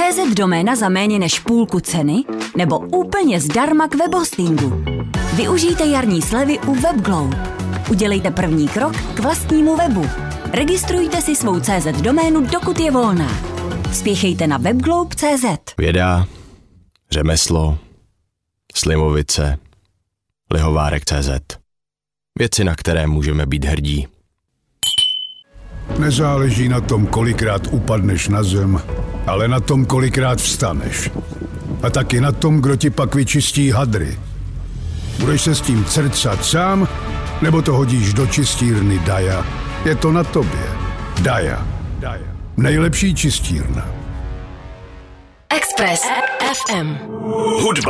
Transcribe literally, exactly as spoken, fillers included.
C Z doména za méně než půlku ceny nebo úplně zdarma k webhostingu. Využijte jarní slevy u WebGlobe. Udělejte první krok k vlastnímu webu. Registrujte si svou C Z doménu, dokud je volná. Spěchejte na webglobe tečka cé zet. Věda, řemeslo, slivovice, lihovárek tečka cé zet. Věci, na které můžeme být hrdí. Nezáleží na tom, kolikrát upadneš na zem, ale na tom, kolikrát vstaneš. A taky na tom, kdo ti pak vyčistí hadry. Budeš se s tím crcat sám, nebo to hodíš do čistírny Daja? Je to na tobě. Daja. Nejlepší čistírna. Express F M. Hudba.